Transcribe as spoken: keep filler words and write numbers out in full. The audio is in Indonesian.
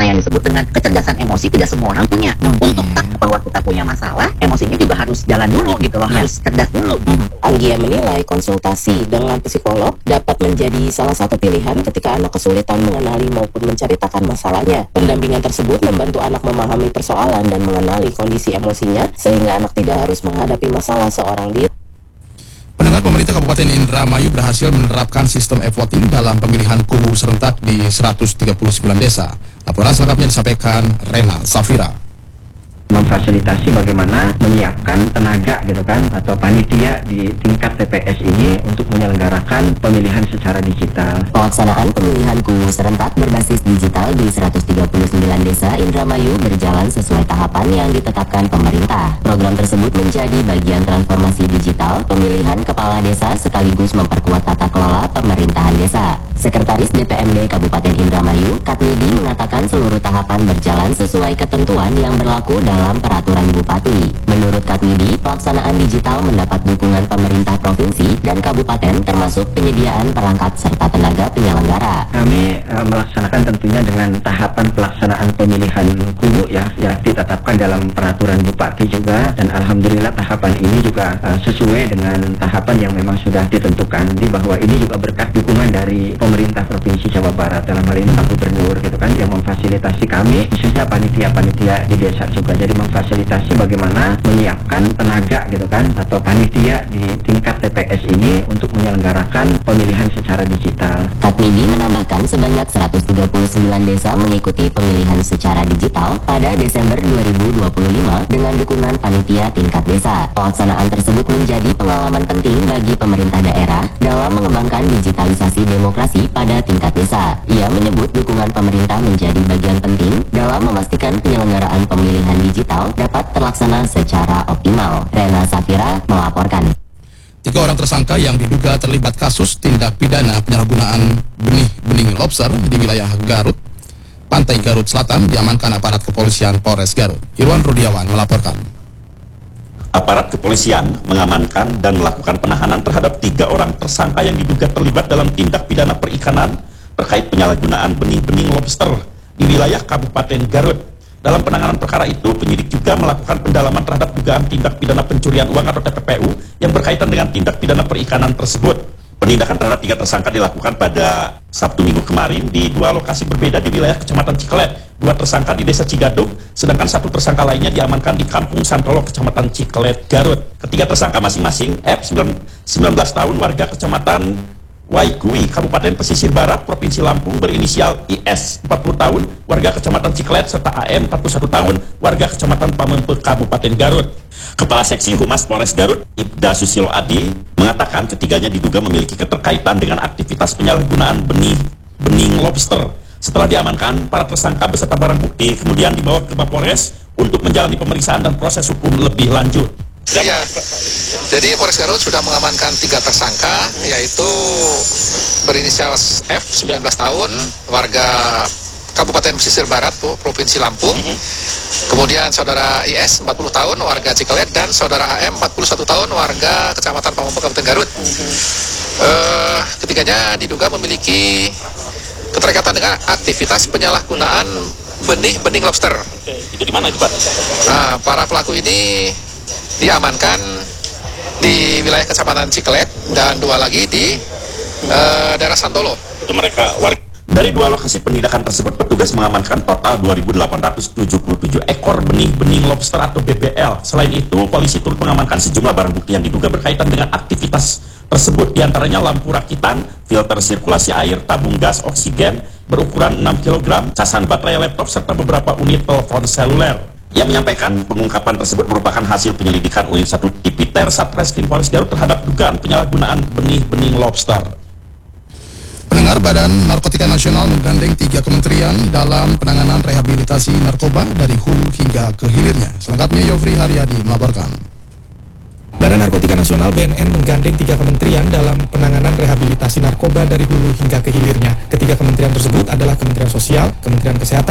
Karena yang disebut dengan kecerdasan emosi tidak semua orang punya. Hmm. Untuk tahu bahwa kita punya masalah, emosinya juga harus jalan dulu gitu loh, Ya. harus cerdas dulu. Hmm. Anggia menilai konsultasi dengan psikolog dapat menjadi salah satu pilihan ketika anak kesulitan mengenali maupun menceritakan masalahnya. Pendampingan tersebut membantu anak memahami persoalan dan mengenali kondisi emosinya sehingga anak tidak harus menghadapi masalah seorang diri. Pendengar, pemerintah Kabupaten Indramayu berhasil menerapkan sistem e-voting dalam pemilihan kubu serentak di seratus tiga puluh sembilan desa. Laporan selengkapnya disampaikan Rena Safira. Memfasilitasi bagaimana menyiapkan tenaga gitu kan atau panitia di tingkat T P S ini untuk menyelenggarakan pemilihan secara digital. Pelaksanaan pemilihan kubu serentak berbasis digital di seratus tiga puluh sembilan desa Indramayu berjalan sesuai tahapan yang ditetapkan pemerintah. Program tersebut menjadi bagian transformasi digital pemilihan kepala desa sekaligus memperkuat tata kelola pemerintahan desa. Sekretaris D P M D Kabupaten Indramayu, Katmidi, mengatakan seluruh tahapan berjalan sesuai ketentuan yang berlaku dalam peraturan Bupati. Menurut Katmidi, pelaksanaan digital mendapat dukungan pemerintah provinsi dan kabupaten termasuk penyediaan perangkat serta tenaga penyelenggara. Kami uh, melaksanakan tentunya dengan tahapan pelaksanaan pemilihan kubu ya yang ditetapkan dalam peraturan Bupati juga, dan alhamdulillah tahapan ini juga uh, sesuai dengan tahapan yang memang sudah ditentukan. Di bahwa ini juga berkat dukungan dari pemerintah Provinsi Jawa Barat, dalam hal ini Pak Gubernur gitu kan, yang memfasilitasi kami khususnya panitia-panitia di desa juga. Jadi memfasilitasi bagaimana menyiapkan tenaga gitu kan atau panitia di tingkat T P S ini untuk menyelenggarakan pemilihan secara digital. Katmidi menambahkan sebanyak seratus tiga puluh sembilan desa mengikuti pemilihan secara digital pada Desember dua ribu dua puluh lima dengan dukungan panitia tingkat desa. Pelaksanaan tersebut menjadi pengalaman penting bagi pemerintah daerah dalam mengembangkan digitalisasi demokrasi pada tingkat desa. Ia menyebut dukungan pemerintah menjadi bagian penting dalam memastikan penyelenggaraan pemilihan digital dapat terlaksana secara optimal. Rena Safira melaporkan. Tiga orang tersangka yang diduga terlibat kasus tindak pidana penyalahgunaan benih-benih lobster di wilayah Garut, Pantai Garut Selatan diamankan aparat kepolisian Polres Garut. Irwan Rudiawan melaporkan. Aparat kepolisian mengamankan dan melakukan penahanan terhadap tiga orang tersangka yang diduga terlibat dalam tindak pidana perikanan terkait penyalahgunaan benih-benih lobster di wilayah Kabupaten Garut. Dalam penanganan perkara itu, penyidik juga melakukan pendalaman terhadap dugaan tindak pidana pencurian uang atau T P P U yang berkaitan dengan tindak pidana perikanan tersebut. Penindakan terhadap tiga tersangka dilakukan pada Sabtu Minggu kemarin di dua lokasi berbeda di wilayah Kecamatan Cikelet. Dua tersangka di Desa Cigadung, sedangkan satu tersangka lainnya diamankan di Kampung Santolo, Kecamatan Cikelet, Garut. Ketiga tersangka masing-masing F, sembilan belas tahun, warga Kecamatan Waigui, Kabupaten Pesisir Barat, Provinsi Lampung, berinisial I S, empat puluh tahun, warga Kecamatan Cikelet, serta A M, empat puluh satu tahun, warga Kecamatan Pamempe, Kabupaten Garut. Kepala Seksi Humas Polres Garut, Ibda Susilo Adi, mengatakan ketiganya diduga memiliki keterkaitan dengan aktivitas penyalahgunaan benih benih lobster. Setelah diamankan, para tersangka beserta barang bukti kemudian dibawa ke Mapolres untuk menjalani pemeriksaan dan proses hukum lebih lanjut. Ya, jadi Polres Garut sudah mengamankan tiga tersangka, yaitu berinisial F, sembilan belas tahun, warga Kabupaten Pesisir Barat, Provinsi Lampung. Kemudian saudara I S, empat puluh tahun, warga Cikelet, dan saudara A M, empat puluh satu tahun, warga Kecamatan Pamempe, Kabupaten Garut. Uh, ketiganya diduga memiliki keterkaitan dengan aktivitas penyalahgunaan benih-benih lobster. Oke, itu di mana itu, Pak? Nah, para pelaku ini diamankan di wilayah Kecamatan Cikelet dan dua lagi di uh, daerah Santolo. Itu mereka warga. Dari dua lokasi penindakan tersebut, petugas mengamankan total dua ribu delapan ratus tujuh puluh tujuh ekor benih-benih lobster atau B B L. Selain itu, polisi turut mengamankan sejumlah barang bukti yang diduga berkaitan dengan aktivitas tersebut, diantaranya lampu rakitan, filter sirkulasi air, tabung gas oksigen berukuran enam kilogram, casan baterai laptop, serta beberapa unit telepon seluler. Ia menyampaikan pengungkapan tersebut merupakan hasil penyelidikan unit satu Tipiter Satreskrim Polres Garut terhadap dugaan penyalahgunaan benih-benih lobster. Pendengar, Badan Narkotika Nasional menggandeng tiga kementerian dalam penanganan rehabilitasi narkoba dari hulu hingga ke hilirnya. Selengkapnya Yofri Haryadi melaporkan. Badan Narkotika Nasional B N N menggandeng tiga kementerian dalam penanganan rehabilitasi narkoba dari hulu hingga ke hilirnya. Ketiga kementerian tersebut adalah Kementerian Sosial, Kementerian Kesehatan,